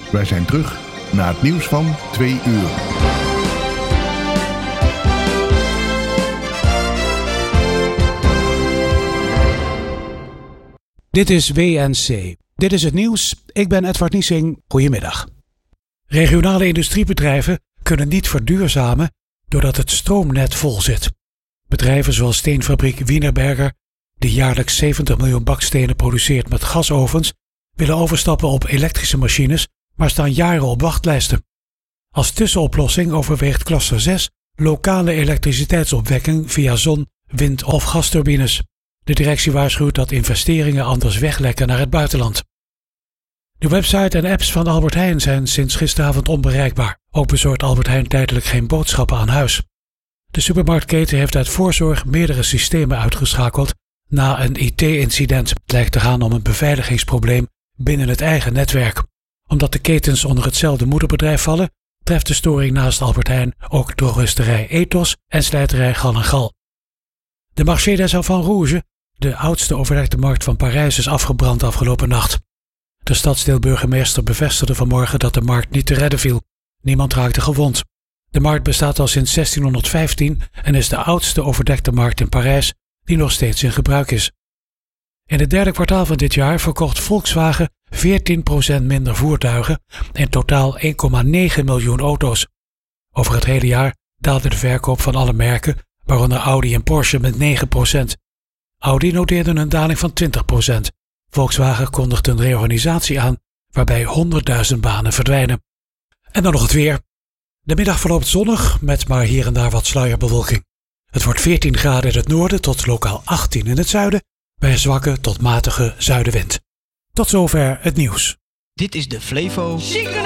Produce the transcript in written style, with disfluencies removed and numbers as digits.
Wij zijn terug na het nieuws van 2 uur. Dit is WNC. Dit is het nieuws. Ik ben Edward Niesing. Goedemiddag. Regionale industriebedrijven kunnen niet verduurzamen doordat het stroomnet vol zit. Bedrijven zoals steenfabriek Wienerberger, die jaarlijks 70 miljoen bakstenen produceert met gasovens, willen overstappen op elektrische machines, maar staan jaren op wachtlijsten. Als tussenoplossing overweegt Cluster 6 lokale elektriciteitsopwekking via zon-, wind- of gasturbines. De directie waarschuwt dat investeringen anders weglekken naar het buitenland. De website en apps van Albert Heijn zijn sinds gisteravond onbereikbaar. Ook bezorgt Albert Heijn tijdelijk geen boodschappen aan huis. De supermarktketen heeft uit voorzorg meerdere systemen uitgeschakeld na een IT-incident. Het lijkt te gaan om een beveiligingsprobleem binnen het eigen netwerk. Omdat de ketens onder hetzelfde moederbedrijf vallen, treft de storing naast Albert Heijn ook drogisterij Ethos en slijterij Gal en Gal. De Marché des Enfants Rouges, de oudste overdekte markt van Parijs, is afgebrand afgelopen nacht. De stadsdeelburgemeester bevestigde vanmorgen dat de markt niet te redden viel. Niemand raakte gewond. De markt bestaat al sinds 1615 en is de oudste overdekte markt in Parijs die nog steeds in gebruik is. In het derde kwartaal van dit jaar verkocht Volkswagen 14% minder voertuigen, in totaal 1,9 miljoen auto's. Over het hele jaar daalde de verkoop van alle merken, waaronder Audi en Porsche, met 9%. Audi noteerde een daling van 20%. Volkswagen kondigt een reorganisatie aan, waarbij 100.000 banen verdwijnen. En dan nog het weer. De middag verloopt zonnig, met maar hier en daar wat sluierbewolking. Het wordt 14 graden in het noorden tot lokaal 18 in het zuiden, bij een zwakke tot matige zuidenwind. Tot zover het nieuws. Dit is de Flevo